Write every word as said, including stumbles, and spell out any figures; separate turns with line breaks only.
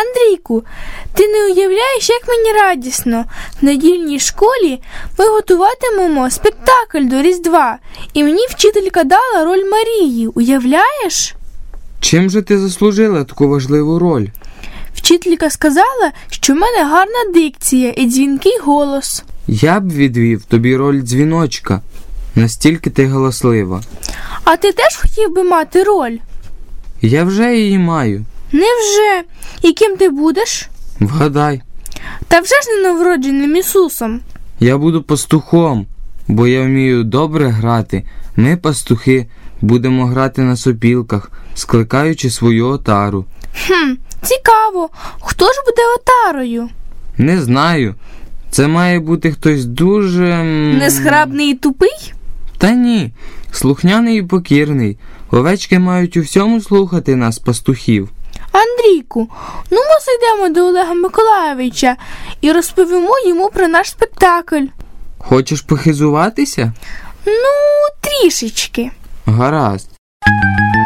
Андрійку, ти не уявляєш, як мені радісно. В недільній школі ми готуватимемо спектакль до Різдва, і мені вчителька дала роль Марії, уявляєш?
Чим же ти заслужила таку важливу роль?
Вчителька сказала, що в мене гарна дикція і дзвінкий голос.
Я б відвів тобі роль дзвіночка. Настільки ти галаслива.
А ти теж хотів би мати роль?
Я вже її маю.
Невже? І ким ти будеш?
Вгадай.
Та вже ж не новородженим Ісусом.
Я буду пастухом, бо я вмію добре грати. Ми, пастухи, будемо грати на сопілках, скликаючи свою отару.
Хм, цікаво. Хто ж буде отарою?
Не знаю. Це має бути хтось дуже...
Незграбний і тупий?
Та ні. Слухняний і покірний. Овечки мають у всьому слухати нас, пастухів.
Андрійку, ну ми зайдемо до Олега Миколайовича і розповімо йому про наш спектакль.
Хочеш похизуватися?
Ну, трішечки.
Гаразд.